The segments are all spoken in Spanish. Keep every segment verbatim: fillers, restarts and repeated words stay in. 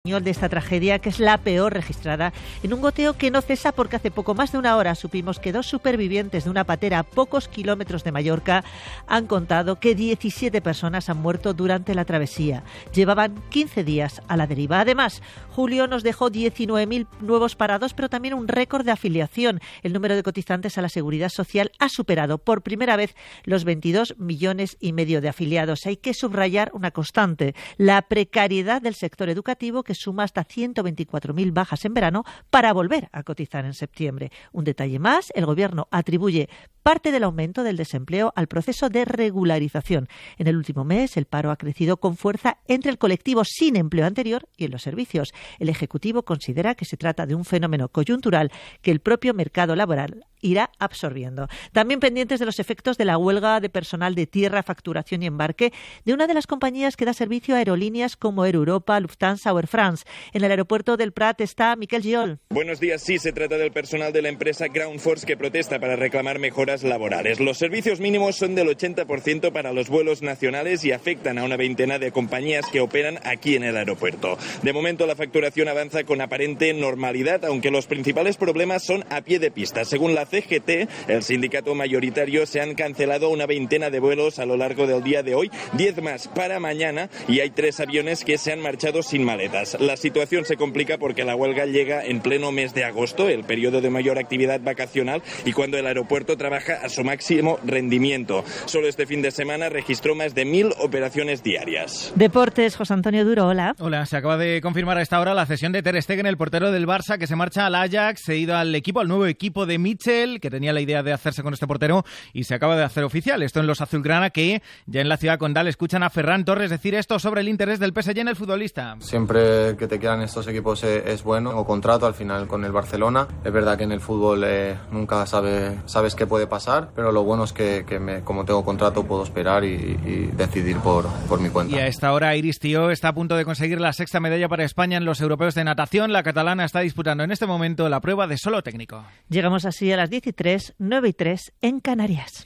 de esta tragedia, que es la peor registrada, en un goteo que no cesa porque hace poco más de una hora supimos que dos supervivientes de una patera a pocos kilómetros de Mallorca han contado que diecisiete personas han muerto durante la travesía. Llevaban quince días a la deriva. Además, julio nos dejó diecinueve mil nuevos parados, pero también un récord de afiliación. El número de cotizantes a la Seguridad Social ha superado por primera vez los veintidós millones y medio de afiliados. Hay que subrayar una constante: la precariedad del sector educativo, que suma hasta ciento veinticuatro mil bajas en verano para volver a cotizar en septiembre. Un detalle más: el Gobierno atribuye parte del aumento del desempleo al proceso de regularización. En el último mes, el paro ha crecido con fuerza entre el colectivo sin empleo anterior y en los servicios. El Ejecutivo considera que se trata de un fenómeno coyuntural que el propio mercado laboral irá absorbiendo. También pendientes de los efectos de la huelga de personal de tierra, facturación y embarque de una de las compañías que da servicio a aerolíneas como Air Europa, Lufthansa o Air France. En el aeropuerto del Prat está Miquel Giol. Buenos días. Sí, se trata del personal de la empresa Ground Force que protesta para reclamar mejoras laborales. Los servicios mínimos son del ochenta por ciento para los vuelos nacionales y afectan a una veintena de compañías que operan aquí en el aeropuerto. De momento, la facturación avanza con aparente normalidad, aunque los principales problemas son a pie de pista. Según la C G T, el sindicato mayoritario, se han cancelado una veintena de vuelos a lo largo del día de hoy, diez más para mañana, y hay tres aviones que se han marchado sin maletas. La situación se complica porque la huelga llega en pleno mes de agosto, el periodo de mayor actividad vacacional, y cuando el aeropuerto trabaja a su máximo rendimiento. Solo este fin de semana registró más de mil operaciones diarias. Deportes, José Antonio Duro, hola. Hola, se acaba de confirmar a esta hora la cesión de Ter Stegen, el portero del Barça, que se marcha al Ajax, cedido al equipo, al nuevo equipo de Mitchell, que tenía la idea de hacerse con este portero, y se acaba de hacer oficial. Esto en los azulgrana, que ya en la ciudad condal escuchan a Ferran Torres decir esto sobre el interés del P S G en el futbolista. Siempre que te quieran estos equipos es, es bueno, o contrato al final con el Barcelona. Es verdad que en el fútbol eh, nunca sabe, sabes qué puede pasar, pero lo bueno es que, que me, como tengo contrato, puedo esperar y, y decidir por, por mi cuenta. Y a esta hora Iris Tió está a punto de conseguir la sexta medalla para España en los europeos de natación. La catalana está disputando en este momento la prueba de solo técnico. Llegamos así a las diez y tres, nueve y tres en Canarias.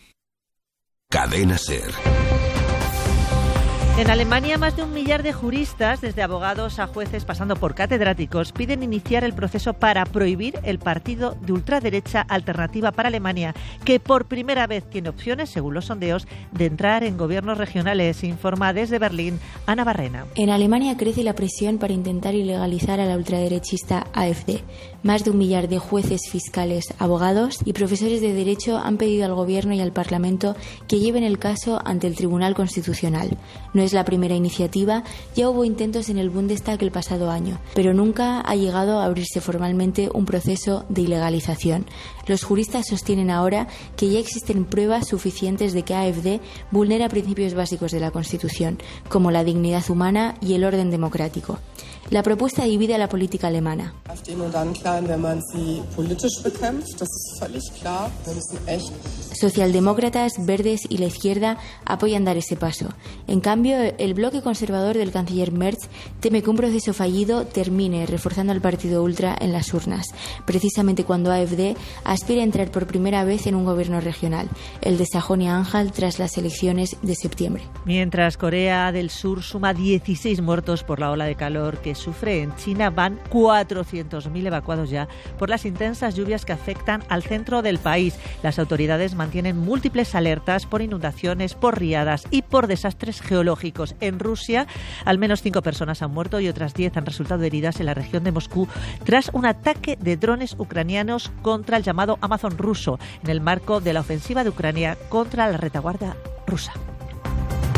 Cadena SER. En Alemania, más de un millar de juristas, desde abogados a jueces pasando por catedráticos, piden iniciar el proceso para prohibir el partido de ultraderecha Alternativa para Alemania, que por primera vez tiene opciones, según los sondeos, de entrar en gobiernos regionales. Informa desde Berlín Ana Barrena. En Alemania crece la presión para intentar ilegalizar a la ultraderechista AfD. Más de un millar de jueces, fiscales, abogados y profesores de derecho han pedido al gobierno y al Parlamento que lleven el caso ante el Tribunal Constitucional. No es la primera iniciativa, ya hubo intentos en el Bundestag el pasado año, pero nunca ha llegado a abrirse formalmente un proceso de ilegalización. Los juristas sostienen ahora que ya existen pruebas suficientes de que AfD vulnera principios básicos de la Constitución, como la dignidad humana y el orden democrático. La propuesta divide a la política alemana. Socialdemócratas, verdes y la izquierda apoyan dar ese paso. En cambio, el bloque conservador del canciller Merz teme que un proceso fallido termine reforzando al partido ultra en las urnas, precisamente cuando AfD aspira a entrar por primera vez en un gobierno regional, el de Sajonia-Anhalt, tras las elecciones de septiembre. Mientras Corea del Sur suma dieciséis muertos por la ola de calor que sufre en China, van cuatrocientos mil evacuados ya por las intensas lluvias que afectan al centro del país. Las autoridades mantienen múltiples alertas por inundaciones, por riadas y por desastres geológicos. En Rusia, al menos cinco personas han muerto y otras diez han resultado heridas en la región de Moscú tras un ataque de drones ucranianos contra el llamado Amazon ruso, en el marco de la ofensiva de Ucrania contra la retaguardia rusa.